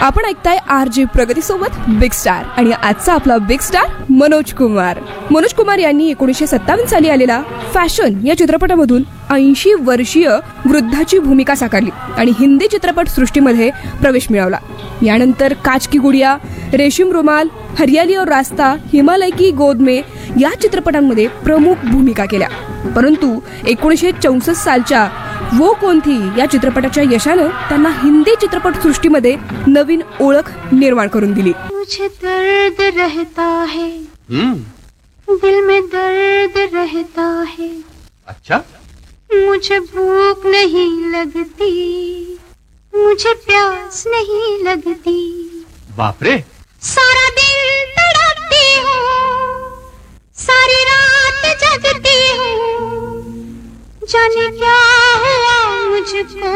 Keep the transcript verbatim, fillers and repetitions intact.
आपण ऐकताय R J प्रगती सोबत बिग स्टार आणि आजचा आपला बिग स्टार मनोज कुमार. मनोज कुमार यांनी एकोणीसशे सत्तावन्न साली आलेला फॅशन या चित्रपटामधून ऐंशी वर्षीय वृद्धाची भूमिका साकारली आणि हिंदी चित्रपट सृष्टीमध्ये प्रवेश मिळवला. यानंतर काच की गुडिया, रेशीम रुमाल, हरियाली और रास्ता, हिमालय की गोद में या चित्रपटांमध्ये प्रमुख भूमिका केल्या. परंतु एकोणीसशे चौसष्ट सालच्या वो कौन थी या चित्रपटाच्या यशानं त्यांना हिंदी चित्रपट सृष्टीमध्ये नवीन ओळख निर्माण करून दिली. मुझे दर्द रहता है, दिल में दर्द रहता है. अच्छा. मुझे भूख नहीं लगती, मुझे प्यास नहीं लगती. बाप रे. सारा दिन तड़पती हूँ, सारी रात जगती हूँ, जाने क्या हुआ मुझको.